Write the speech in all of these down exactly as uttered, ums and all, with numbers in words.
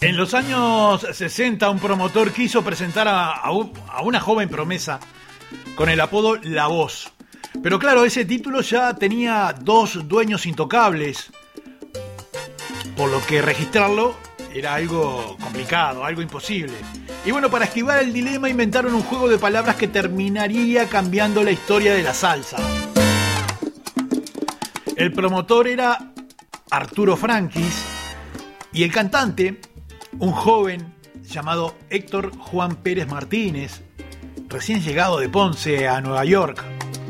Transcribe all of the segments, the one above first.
En los años sesenta, un promotor quiso presentar a, a, un, a una joven promesa con el apodo La Voz. Pero claro, ese título ya tenía dos dueños intocables, por lo que registrarlo era algo complicado, algo imposible. Y bueno, para esquivar el dilema inventaron un juego de palabras que terminaría cambiando la historia de la salsa. El promotor era Arturo Franquis y el cantante, un joven llamado Héctor Juan Pérez Martínez, recién llegado de Ponce a Nueva York.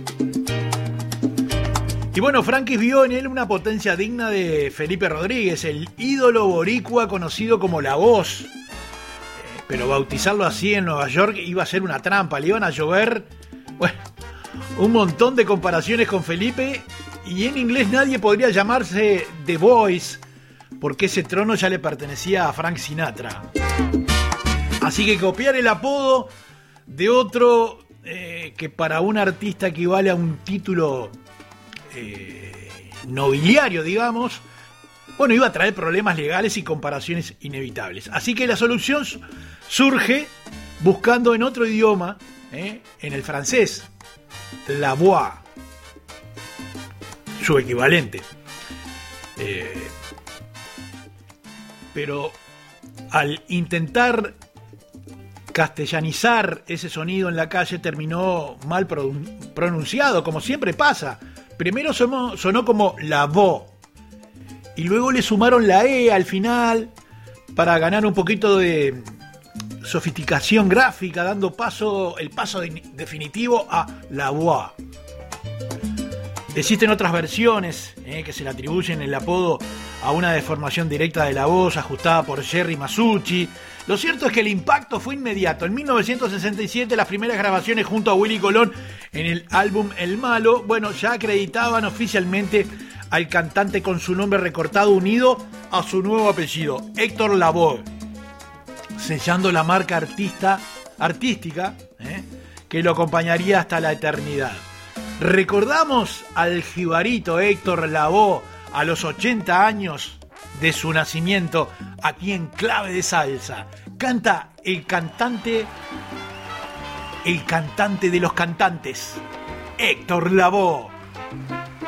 Y bueno, Franquis vio en él una potencia digna de Felipe Rodríguez, el ídolo boricua conocido como La Voz. Eh, pero bautizarlo así en Nueva York iba a ser una trampa, le iban a llover, bueno, un montón de comparaciones con Felipe, y en inglés nadie podría llamarse The Voice, porque ese trono ya le pertenecía a Frank Sinatra. Así que copiar el apodo de otro eh, que para un artista equivale a un título eh, nobiliario, digamos, bueno, iba a traer problemas legales y comparaciones inevitables. Así que la solución surge buscando en otro idioma, eh, en el francés, la voix, su equivalente. Eh, pero al intentar castellanizar ese sonido en la calle terminó mal pronunciado, como siempre pasa. Primero sonó, sonó como la voz y luego le sumaron la E al final para ganar un poquito de sofisticación gráfica, dando paso el paso de, definitivo a la voix. Existen otras versiones eh, que se le atribuyen el apodo a una deformación directa de la voz ajustada por Jerry Masucci. Lo cierto es que el impacto fue inmediato. En mil novecientos sesenta y siete las primeras grabaciones junto a Willy Colón en el álbum El Malo, bueno, ya acreditaban oficialmente al cantante con su nombre recortado unido a su nuevo apellido, Héctor Lavoe, sellando la marca artista, artística eh, que lo acompañaría hasta la eternidad. Recordamos al jibarito Héctor Lavoe a los ochenta años de su nacimiento, aquí en Clave de Salsa. Canta el cantante, el cantante de los cantantes, Héctor Lavoe.